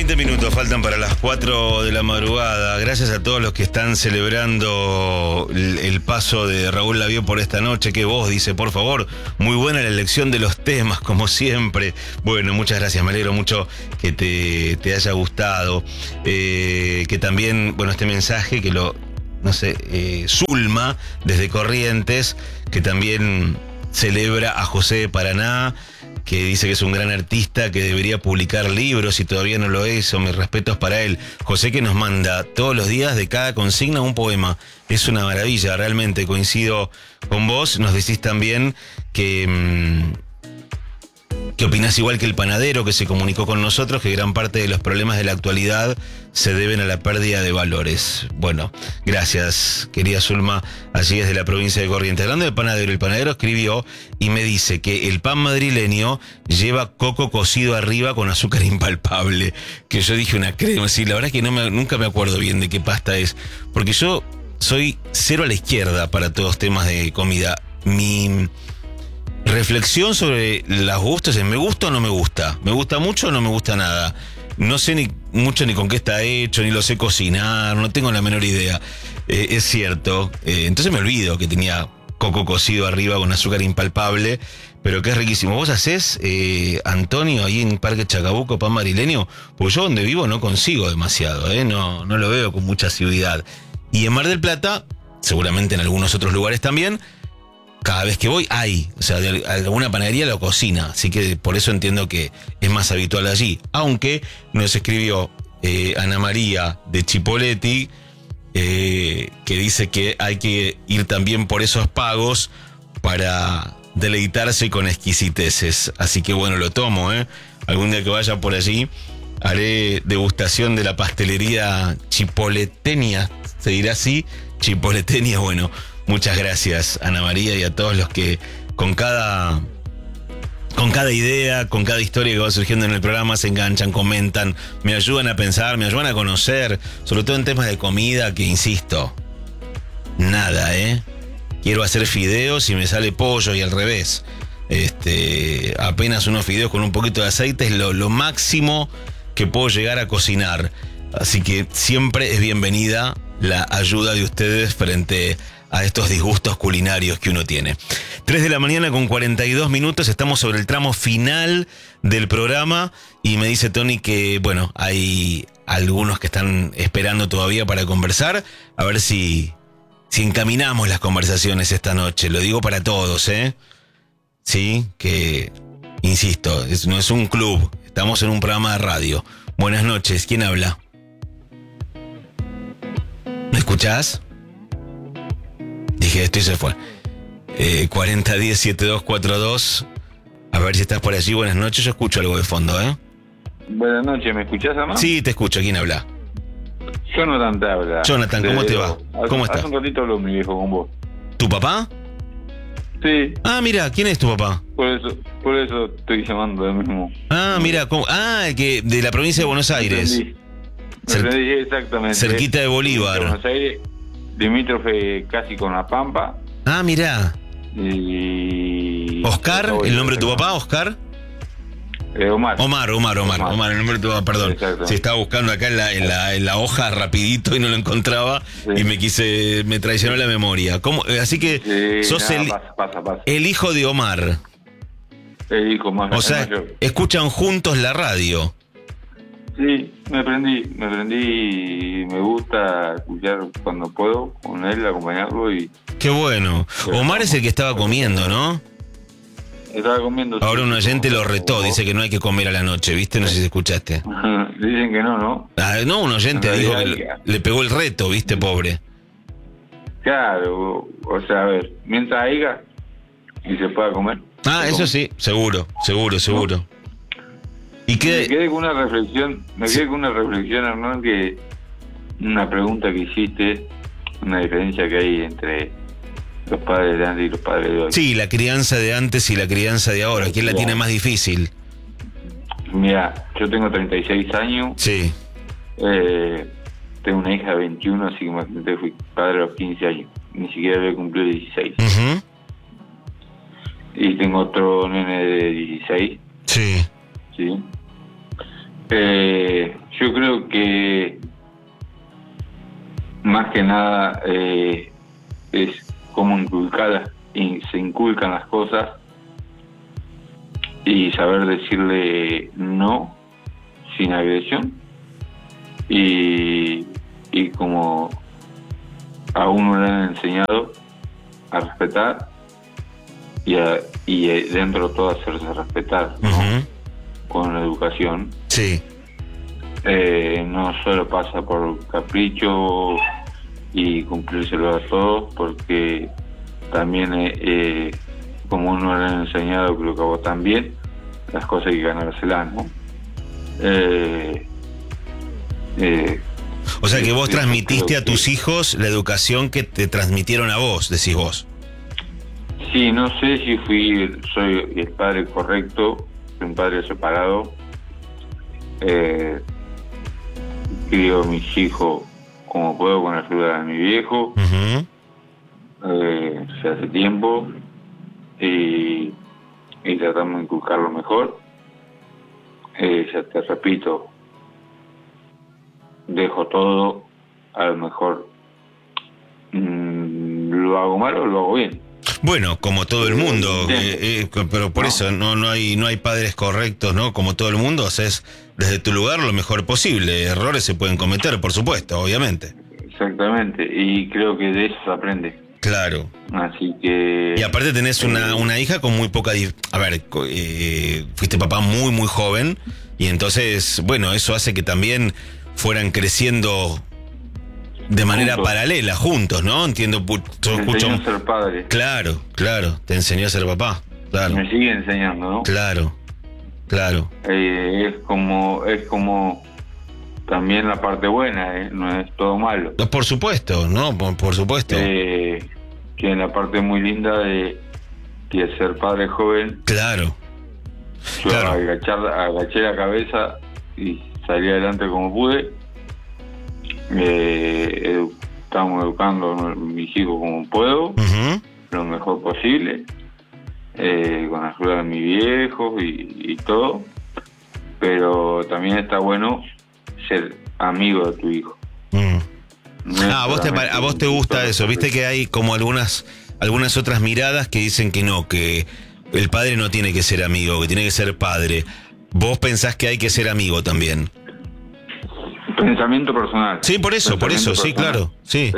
20 minutos faltan para las 4 de la madrugada. Gracias a todos los que están celebrando el paso de Raúl Lavie por esta noche. Qué voz, dice, por favor. Muy buena la elección de los temas, como siempre. Bueno, muchas gracias, me alegro mucho que te haya gustado. Que también, bueno, este mensaje que Zulma, desde Corrientes, que también celebra a José de Paraná, que dice que es un gran artista, que debería publicar libros y todavía no lo es, o mis respetos para él. José, que nos manda todos los días de cada consigna un poema. Es una maravilla, realmente coincido con vos. Nos decís también que opinás igual que el panadero que se comunicó con nosotros, que gran parte de los problemas de la actualidad se deben a la pérdida de valores. Bueno, gracias, querida Zulma, allí desde la provincia de Corrientes. Hablando del panadero, el panadero escribió y me dice que el pan madrileño lleva coco cocido arriba con azúcar impalpable. Que yo dije una crema, sí, la verdad es que nunca me acuerdo bien de qué pasta es, porque yo soy cero a la izquierda para todos temas de comida. Mi reflexión sobre los gustos es: ¿me gusta o no me gusta? ¿Me gusta mucho o no me gusta nada? No sé ni con qué está hecho, ni lo sé cocinar, no tengo la menor idea. Es cierto. Entonces me olvido que tenía coco cocido arriba con azúcar impalpable, pero que es riquísimo. ¿Vos hacés, Antonio, ahí en Parque Chacabuco, pan madrileño? Porque yo donde vivo no consigo demasiado, no lo veo con mucha asiduidad. Y en Mar del Plata, seguramente en algunos otros lugares también, cada vez que voy de alguna panadería lo cocina, así que por eso entiendo que es más habitual allí. Aunque nos escribió Ana María de Chipoleti, que dice que hay que ir también por esos pagos para deleitarse con exquisiteces. Así que bueno, lo tomo, algún día que vaya por allí haré degustación de la pastelería chipoletenia, se dirá así, chipoletenia. Bueno, muchas gracias, Ana María, y a todos los que con cada idea, con cada historia que va surgiendo en el programa se enganchan, comentan, me ayudan a pensar, me ayudan a conocer, sobre todo en temas de comida, que insisto, nada, quiero hacer fideos y me sale pollo y al revés. Apenas unos fideos con un poquito de aceite es lo máximo que puedo llegar a cocinar. Así que siempre es bienvenida la ayuda de ustedes frente a estos disgustos culinarios que uno tiene. 3 de la mañana con 42 minutos, estamos sobre el tramo final del programa y me dice Tony que, bueno, hay algunos que están esperando todavía para conversar. A ver si encaminamos las conversaciones esta noche. Lo digo para todos, Sí, que, insisto, no es un club, estamos en un programa de radio. Buenas noches, ¿quién habla? ¿Me escuchás? Dije esto y se fue. 4010-7242. A ver si estás por allí. Buenas noches, yo escucho algo de fondo, Buenas noches, ¿me escuchás, Amá? Sí, te escucho. ¿Quién habla? Jonathan te habla. Jonathan, ¿cómo te va? ¿Cómo estás? Hace un ratito habló mi viejo con vos. ¿Tu papá? Sí. Ah, mira, ¿quién es tu papá? Por eso estoy llamando de mismo. Ah, mira, el que de la provincia de Buenos Aires. Me entendí, exactamente. Cerquita de Bolívar. Buenos Aires, limítrofe casi con La Pampa. Ah, mira. Y... ¿Oscar? ¿El nombre de tu papá, Oscar? Omar, el nombre de tu papá, perdón. Se estaba buscando acá en la hoja rapidito y no lo encontraba, sí. Y me traicionó la memoria. ¿Cómo? Así que sos pasa. El hijo de Omar. El hijo más. O sea, escuchan juntos la radio. Sí, me prendí y me gusta escuchar cuando puedo con él, acompañarlo y... Qué bueno. Omar es el que estaba comiendo, ¿no? Estaba comiendo. Ahora un oyente lo retó, dice que no hay que comer a la noche, ¿viste? No sé si escuchaste. Dicen que no, ¿no? No, un oyente dijo que le pegó el reto, ¿viste? Pobre. Claro, o sea, a ver, mientras haya y se pueda comer. Ah, eso sí, seguro. ¿No? ¿Y qué? Me quedé con una reflexión, Hernán, que una pregunta que hiciste, una diferencia que hay entre los padres de antes y los padres de hoy. Sí, la crianza de antes y la crianza de ahora. ¿Quién la tiene más difícil? Mira, yo tengo 36 años. Sí. Tengo una hija de 21, así que fui padre a los 15 años. Ni siquiera había cumplido 16. Uh-huh. Y tengo otro nene de 16. Sí. Sí. más que nada es cómo se inculcan las cosas y saber decirle no sin agresión y como a uno le han enseñado a respetar y dentro de todo hacerse respetar, ¿no? Ujú. Con la educación. Sí. No solo pasa por capricho y cumplírselo a todos, porque también como uno le ha enseñado, creo que a vos también, las cosas hay que ganárselas, ¿no? O sea que vos transmitiste a tus que- hijos la educación que te transmitieron a vos, decís vos. Sí, no sé si soy el padre correcto, soy un padre separado. Crío a mis hijos como puedo con la ayuda de mi viejo, Ujú. se hace tiempo, y tratamos de inculcarlo mejor. Ya te repito, dejo todo, a lo mejor lo hago mal o lo hago bien. Bueno, como todo el mundo, pero por ¿No? eso no hay padres correctos, ¿no? Como todo el mundo, haces desde tu lugar lo mejor posible. Errores se pueden cometer, por supuesto, obviamente. Exactamente, y creo que de eso se aprende. Claro. Así que... Y aparte tenés una hija con muy poca... A ver, fuiste papá muy, muy joven, y entonces, bueno, eso hace que también fueran creciendo de manera Juntos. paralela, juntos, ¿no? Entiendo, yo Me escucho... enseñó a ser padre. Claro, te enseñó a ser papá, claro, Me sigue enseñando, ¿no? claro. Es como también la parte buena, no es todo malo. No, por supuesto, ¿no? Por supuesto. Tiene la parte muy linda de ser padre joven. Claro, Yo claro. agaché la cabeza y salí adelante como pude. Estamos educando a mis hijos como puedo, Ujú. lo mejor posible, con la ayuda de mi viejo y todo. Pero también está bueno ser amigo de tu hijo. Mm. No es A vos solamente te gusta un eso. Viste que hay como algunas otras miradas que dicen que no, que el padre no tiene que ser amigo, que tiene que ser padre. Vos pensás que hay que ser amigo también. pensamiento personal. Sí, por eso, sí, claro, sí.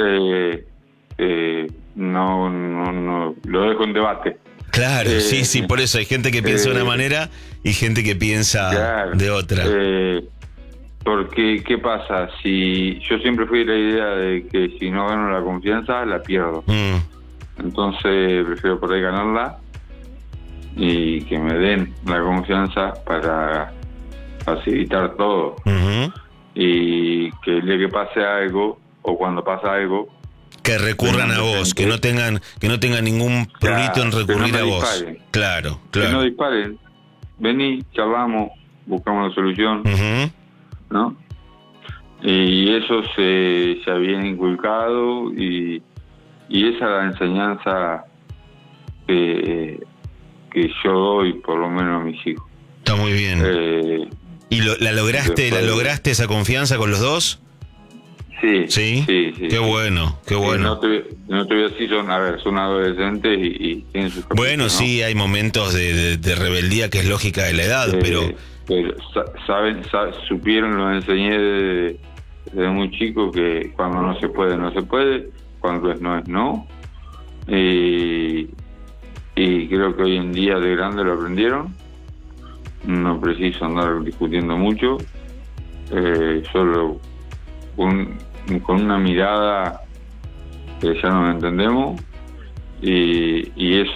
No, lo dejo en debate. Claro, sí, por eso hay gente que piensa de una manera y gente que piensa Claro, de otra. Porque, ¿qué pasa? Si yo siempre fui de la idea de que si no gano la confianza, la pierdo. Entonces prefiero por ahí ganarla y que me den la confianza para facilitar todo. Ujú. Y que el día que pase algo, o cuando pasa algo, Que recurran a vos, que no tengan ningún prurito en que no recurrir me a vos. disparen. Claro. que no disparen. Vení, charlamos, buscamos la solución, Ujú. ¿no? Y eso se había inculcado y esa es la enseñanza que yo doy, por lo menos a mis hijos. Está muy bien. ¿Y la lograste esa confianza con los dos? Sí. Sí. Qué bueno. No te voy a decir, son adolescentes y tienen sus caprichos, Bueno, ¿no? sí, hay momentos de rebeldía que es lógica de la edad, pero supieron, lo enseñé desde muy chico, que cuando no se puede, no se puede, cuando es no. Y creo que hoy en día de grande lo aprendieron. No preciso andar discutiendo mucho, solo con una mirada que ya nos entendemos, y eso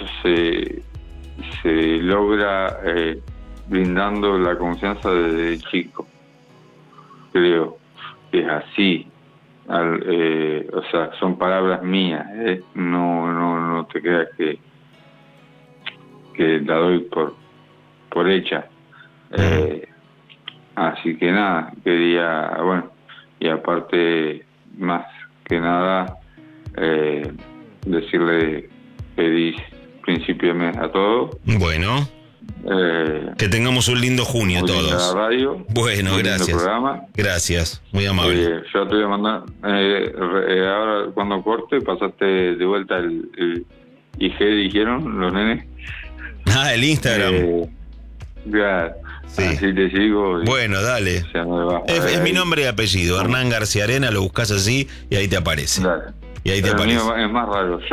se logra brindando la confianza desde chico. Creo que es así. O sea, son palabras mías, no te creas que la doy por hecha. Así que nada, quería, bueno, y aparte, más que nada, decirle feliz principio de mes a todos. bueno. Que tengamos un lindo junio muy linda todos. la radio. Bueno, muy lindo gracias. programa. Gracias, muy amable. Yo te voy a mandar, ahora cuando corte, pasaste de vuelta el IG, dijeron los nenes. El Instagram. Ya, Sí. así te sigo. Bueno, dale. O sea, no me vas a Es ver mi ahí. nombre y apellido, Hernán García Arena, lo buscas así y ahí te aparece. Dale. Y ahí te El aparece. mío es más raro.